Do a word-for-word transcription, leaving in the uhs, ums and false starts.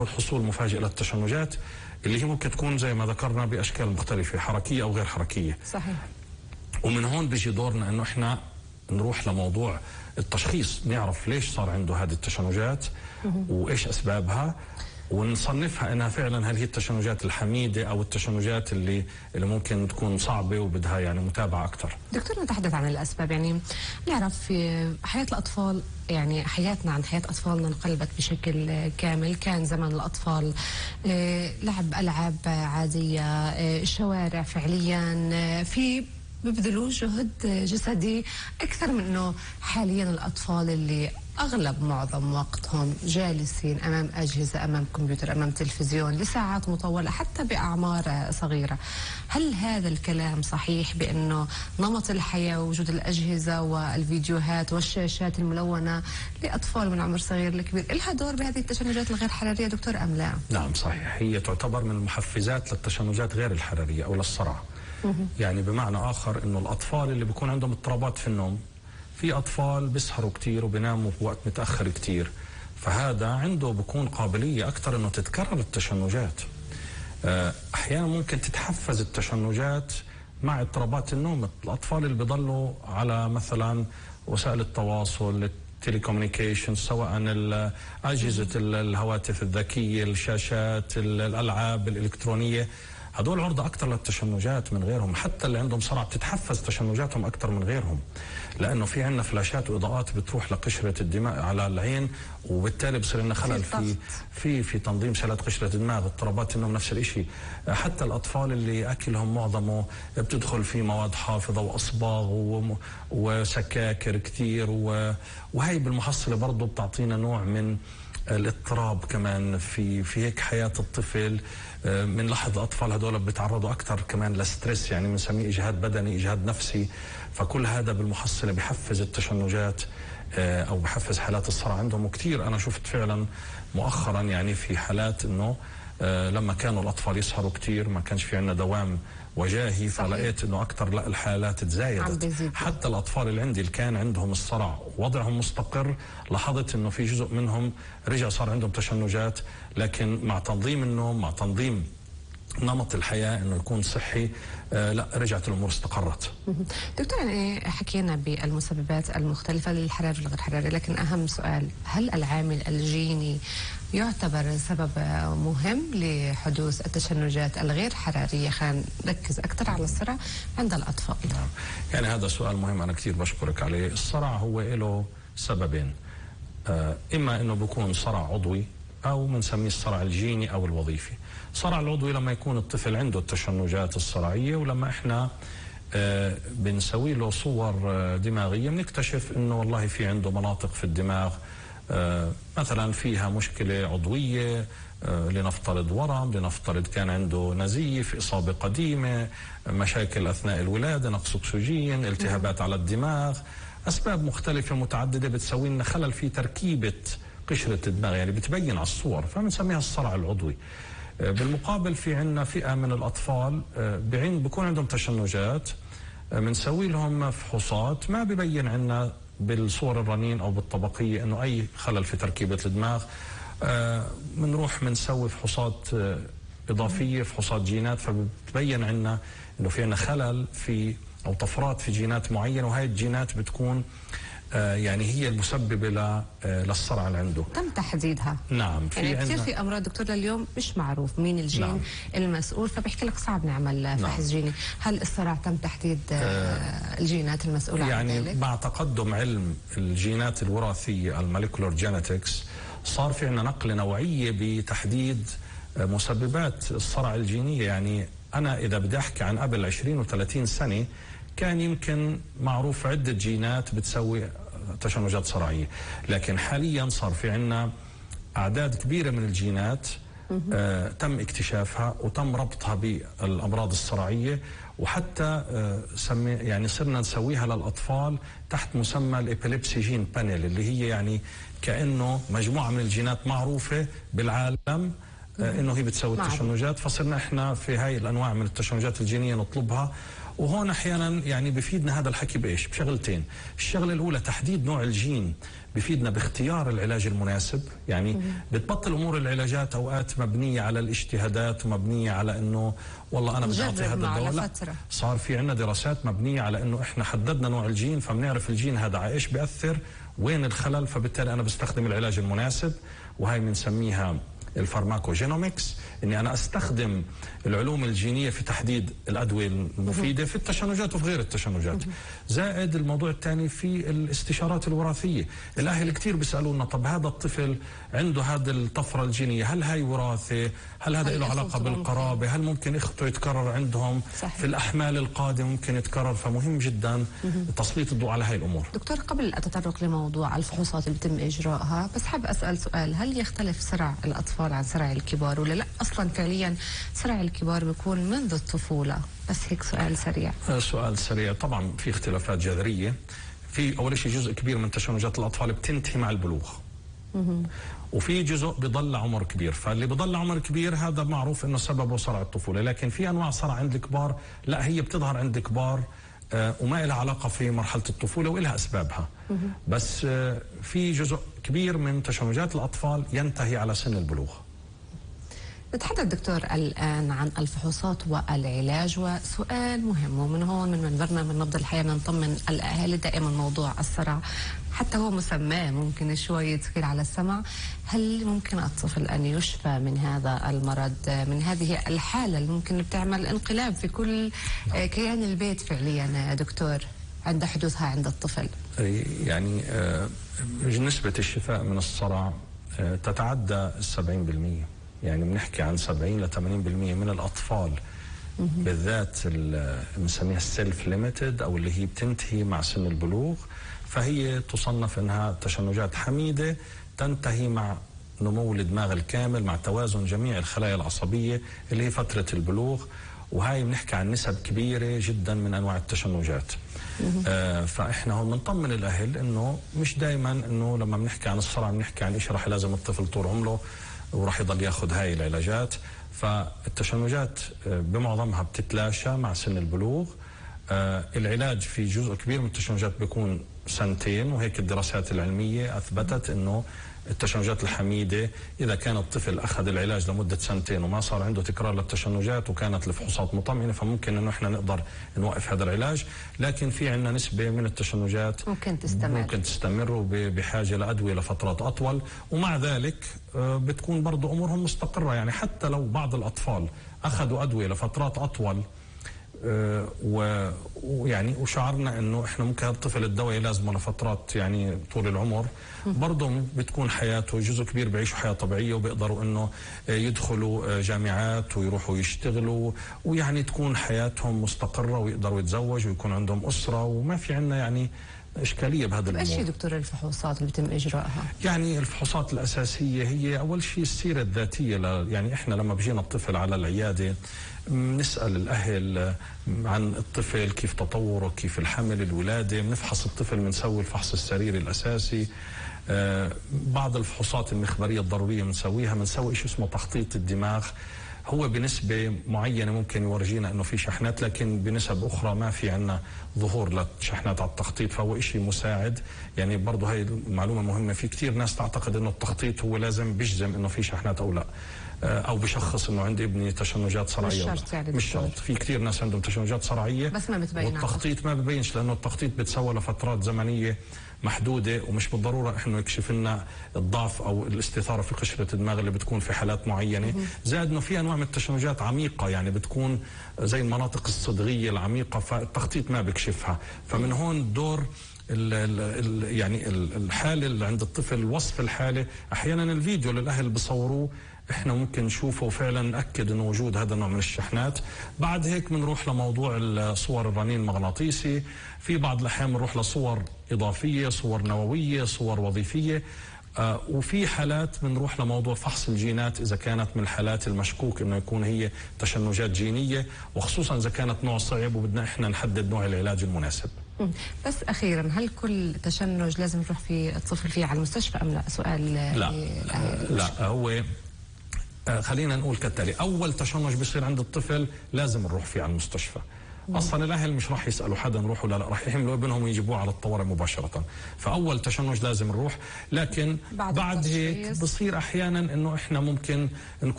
الحصول مفاجئ للتشنجات اللي هي ممكن تكون زي ما ذكرنا بأشكال مختلفة، حركية أو غير حركية. صحيح. ومن هون بيجي دورنا أنه إحنا نروح لموضوع التشخيص، نعرف ليش صار عنده هذه التشنجات وإيش أسبابها، ونصنفها انها فعلا هل هي التشنجات الحميده او التشنجات اللي اللي ممكن تكون صعبه وبدها يعني متابعه اكثر. دكتور، نتحدث عن الاسباب، يعني نعرف في حياه الاطفال، يعني حياتنا عن حياه اطفالنا انقلبت بشكل كامل. كان زمان الاطفال لعب العاب عاديه، الشوارع فعليا في بيبذلوا جهد جسدي اكثر من انه حاليا الاطفال اللي اغلب معظم وقتهم جالسين امام اجهزه، امام كمبيوتر، امام تلفزيون لساعات مطوله حتى باعمار صغيره. هل هذا الكلام صحيح بانه نمط الحياه ووجود الاجهزه والفيديوهات والشاشات الملونه لاطفال من عمر صغير لكبير لها دور بهذه التشنجات الغير حراريه دكتور ام لا؟ نعم صحيح، هي تعتبر من المحفزات للتشنجات غير الحراريه او للصرع. يعني بمعنى آخر إنه الأطفال اللي بيكون عندهم اضطرابات في النوم، في أطفال بيسهروا كتير وبيناموا في وقت متأخر كتير، فهذا عنده بيكون قابلية أكثر إنه تتكرر التشنجات. أحيانا ممكن تتحفز التشنجات مع اضطرابات النوم. الأطفال اللي بيضلوا على مثلا وسائل التواصل، التليكومنيكيشن، سواء أجهزة الهواتف الذكية، الشاشات، الألعاب الإلكترونية، هدول عرضة أكثر للتشنجات من غيرهم. حتى اللي عندهم صرع بتتحفز تشنجاتهم أكثر من غيرهم، لأنه في عندنا فلاشات وإضاءات بتروح لقشرة الدماغ على العين، وبالتالي بصير لنا خلل في في في تنظيم سلات قشرة الدماغ. اضطرابات النوم نفس الشيء. حتى الأطفال اللي أكلهم معظمه بتدخل في مواد حافظة وأصباغ وسكاكر كثير، وهي بالمحصلة برضه بتعطينا نوع من الاضطراب كمان في في هيك حياة الطفل. بنلاحظ الاطفال هذول بيتعرضوا اكثر كمان لستريس، يعني بنسميه اجهاد بدني، اجهاد نفسي. فكل هذا بالمحصله بحفز التشنجات او بحفز حالات الصرع عندهم. وكثير انا شفت فعلا مؤخرا يعني في حالات انه لما كانوا الاطفال يسهروا كثير، ما كانش في عندنا دوام وجاهي، فلقيت انه اكثر لا الحالات تزايدت. حتى الاطفال اللي عندي اللي كان عندهم الصرع ووضعهم مستقر، لاحظت انه في جزء منهم رجع صار عندهم تشنجات، لكن مع تنظيم النوم، مع تنظيم نمط الحياه انه يكون صحي، آه لا رجعت الامور استقرت. دكتور، يعني حكينا بالمسببات المختلفه للحراره والغير حراريه، لكن اهم سؤال، هل العامل الجيني يعتبر سبب مهم لحدوث التشنجات الغير حراريه؟ خلينا نركز اكثر على الصرع عند الاطفال. يعني هذا سؤال مهم، انا كثير بشكرك عليه. الصرع هو له سببين، آه اما انه بيكون صرع عضوي او بنسميه الصرع الجيني او الوظيفي. الصرع العضوي لما يكون الطفل عنده التشنجات الصرعيه، ولما احنا آه بنسوي له صور آه دماغيه بنكتشف انه والله في عنده مناطق في الدماغ آه مثلا فيها مشكله عضويه، آه لنفترض ورم، لنفترض كان عنده نزيف، اصابه قديمه، مشاكل اثناء الولاده، نقص اكسجين، التهابات على الدماغ، اسباب مختلفه متعدده بتسوي لنا خلل في تركيبه قشره الدماغ، يعني بتبين على الصور، فبنسميها الصرع العضوي. بالمقابل في عندنا فئه من الاطفال بعين بكون عندهم تشنجات، بنسوي لهم فحوصات ما ببين عندنا بالصور الرنين او بالطبقيه انه اي خلل في تركيبه الدماغ. بنروح بنسوي فحوصات اضافيه، فحوصات جينات، فبتبين عندنا انه في عندنا خلل في او طفرات في جينات معينه، وهي الجينات بتكون آه يعني هي المسببه آه للصرع اللي عنده. تم تحديدها. نعم. في يعني كثير في امراض دكتور لليوم مش معروف مين الجين نعم. المسؤول، فبحكي لك صعب نعمل فحص نعم. جيني. هل الصرع تم تحديد آه الجينات المسؤوله يعني عن ذلك؟ مع تقدم علم الجينات الوراثيه الموليكولر جينيتكس، صار في عندنا نقله نوعيه بتحديد آه مسببات الصرع الجينيه. يعني انا اذا بدي احكي عن قبل عشرين وثلاثين سنه كان يمكن معروف عدة جينات بتسوي تشنجات صرعية، لكن حاليا صار في عنا أعداد كبيرة من الجينات آه تم اكتشافها وتم ربطها بالأمراض الصرعية، وحتى آه سمي يعني صرنا نسويها للأطفال تحت مسمى الإبيليبسي جين بانل، اللي هي يعني كأنه مجموعة من الجينات معروفة بالعالم انه هي بتسوي التشنجات، فصرنا احنا في هاي الانواع من التشنجات الجينيه نطلبها. وهون احيانا يعني بفيدنا هذا الحكي بايش؟ بشغلتين. الشغله الاولى تحديد نوع الجين بفيدنا باختيار العلاج المناسب، يعني بتبطل امور العلاجات اوقات مبنيه على الاجتهادات ومبنيه على انه والله انا بدي اعطي هذا الدواء. لا، صار في عندنا دراسات مبنيه على انه احنا حددنا نوع الجين، فبنعرف الجين هذا على ايش بياثر، وين الخلل، فبالتالي انا بستخدم العلاج المناسب. وهي بنسميها الفارماكوجينومكس، اني انا استخدم العلوم الجينيه في تحديد الادويه المفيده في التشنجات وفي غير التشنجات. زائد الموضوع الثاني في الاستشارات الوراثيه. الاهل كثير بيسالونا طب هذا الطفل عنده هذه الطفره الجينيه، هل هاي وراثه؟ هل هذا له علاقه بالقرابه؟ هل ممكن اخته يتكرر عندهم؟ صحيح. في الاحمال القادمه ممكن يتكرر. فمهم جدا تسليط الضوء على هاي الامور. دكتور، قبل أن أتطرق لموضوع الفحوصات اللي بيتم اجراءها، بس حاب اسال سؤال، هل يختلف صرع الاطفال عن صرع الكبار ولا لا؟ اصلا فعليا صرع الكبار بيكون منذ الطفوله، بس هيك سؤال سريع. سؤال سريع. طبعا في اختلافات جذريه. في اول شيء جزء كبير من تشنجات الاطفال بتنتهي مع البلوغ، وفي جزء بضل عمر كبير. فاللي بضل عمر كبير هذا معروف انه سببه صرع الطفوله. لكن في انواع صرع عند الكبار لا، هي بتظهر عند الكبار آه وما لها علاقه في مرحله الطفوله ولها اسبابها. بس آه في جزء كبير من تشنجات الاطفال ينتهي على سن البلوغ. نتحدث دكتور الآن عن الفحوصات والعلاج، وسؤال مهم، ومن هون من منبرنا من نبض الحياة نطمن الأهالي دائما موضوع الصرع حتى هو مسماه ممكن شوي يثقل على السمع. هل ممكن الطفل أن يشفى من هذا المرض، من هذه الحالة اللي ممكن بتعمل انقلاب في كل كيان البيت فعليا دكتور عند حدوثها عند الطفل؟ يعني نسبة الشفاء من الصرع تتعدى السبعين بالمئة. يعني بنحكي عن سبعين لثمانين بالمئة من الأطفال بالذات اللي بنسميها السيلف ليميتد أو اللي هي بتنتهي مع سن البلوغ، فهي تصنف أنها تشنجات حميدة تنتهي مع نمو الدماغ الكامل مع توازن جميع الخلايا العصبية اللي هي فترة البلوغ. وهي بنحكي عن نسب كبيرة جدا من أنواع التشنجات. آه فإحنا هون بنطمن الأهل أنه مش دائما أنه لما بنحكي عن الصرع بنحكي عن إيش راح لازم الطفل طول عمره وراح يضل ياخذ هاي العلاجات. فالتشنجات بمعظمها بتتلاشى مع سن البلوغ. آه العلاج في جزء كبير من التشنجات بيكون سنتين، وهيك الدراسات العلمية أثبتت أنه التشنجات الحميدة إذا كان الطفل أخذ العلاج لمدة سنتين وما صار عنده تكرار للتشنجات وكانت الفحوصات مطمئنة فممكن أنه إحنا نقدر نوقف هذا العلاج. لكن في عندنا نسبة من التشنجات ممكن تستمر ممكن تستمر وبحاجة لأدوية لفترات أطول، ومع ذلك بتكون برضو أمورهم مستقرة. يعني حتى لو بعض الأطفال أخذوا أدوية لفترات أطول ويعني وشعرنا انه احنا ممكن هذا الطفل الدواء لازمه لفترات يعني طول العمر، برضه بتكون حياته جزء كبير بيعيشوا حياه طبيعيه وبيقدروا انه يدخلوا جامعات ويروحوا يشتغلوا ويعني تكون حياتهم مستقره ويقدروا يتزوجوا ويكون عندهم اسره وما في عندنا يعني إشكالية بهذا الأمور. إيش هي دكتور الفحوصات اللي بيتم إجراءها؟ يعني الفحوصات الأساسية هي أول شيء السيرة الذاتية. يعني إحنا لما بيجينا الطفل على العيادة نسأل الأهل عن الطفل، كيف تطوره، كيف الحمل، الولادة، بنفحص الطفل، بنسوي الفحص السريري الأساسي. آه بعض الفحوصات المخبرية الضرورية بنسويها، بنسوي شيء اسمه تخطيط الدماغ. هو بنسبة معينة ممكن يورجينا انه في شحنات، لكن بنسب اخرى ما في عنا ظهور لشحنات على التخطيط، فهو شيء مساعد. يعني برضه هاي المعلومة مهمة. في كثير ناس تعتقد انه التخطيط هو لازم بيجزم انه في شحنات او لا، او بشخص انه عندي ابني تشنجات صرعيه. مش شرط يعني مش شرط. في كثير ناس عندهم تشنجات صرعيه بس ما بتبين، والتخطيط ما ببينش، لانه التخطيط بتسوى لفترات زمنيه محدوده ومش بالضروره انه يكشف لنا الضعف او الاستثاره في قشره الدماغ اللي بتكون في حالات معينه. زائد انه في انواع من التشنجات عميقه يعني بتكون زي المناطق الصدغيه العميقه، فالتخطيط ما بيكشفها. فمن هون دور ال ال يعني الحاله اللي عند الطفل، وصف الحاله. احيانا الفيديو اللي الاهل بصوروه احنا ممكن نشوفه وفعلا ناكد انه وجود هذا النوع من الشحنات. بعد هيك بنروح لموضوع صور الرنين المغناطيسي. في بعض الاحيان بنروح لصور اضافيه، صور نوويه، صور وظيفيه. آه وفي حالات بنروح لموضوع فحص الجينات اذا كانت من الحالات المشكوك انه يكون هي تشنجات جينيه، وخصوصا اذا كانت نوع صعب وبدنا احنا نحدد نوع العلاج المناسب. بس اخيرا، هل كل تشنج لازم يروح في الطفل فيه على المستشفى ام لا؟ سؤال لا لا, لا هو آه خلينا نقول كالتالي، اول تشنج بيصير عند الطفل لازم نروح فيه على المستشفى. اصلا الاهل مش راح يسالوا حدا نروح ولا لا، راح يحملوا ابنهم ويجيبوه على الطوارئ مباشره. فاول تشنج لازم نروح، لكن بعد, بعد هيك بصير احيانا انه احنا ممكن نكون